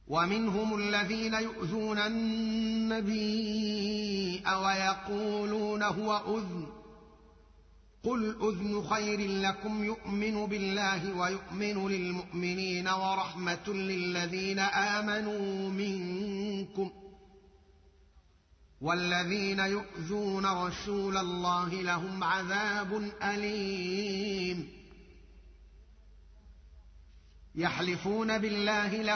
ومنهم الذين يؤذون النبي ويقولون هو أذن قل أذن خير لكم يؤمن بالله ويؤمن للمؤمنين ورحمة للذين آمنوا منكم والذين يؤذون رسول الله لهم عذاب أليم يحلفون بالله